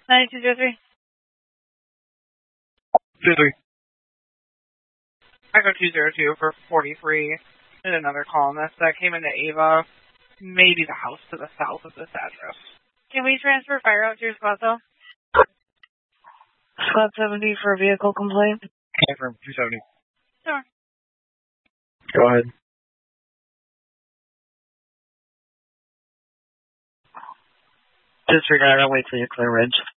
9203. 23. I go 202 for 43 and another columnist that came into Ava, maybe the house to the south of this address. Can we transfer fire out to your spot though? Spot 70 for a vehicle complaint. Confirm 270. Sure. Go ahead. Disregard, I'll wait till you clear Ridge.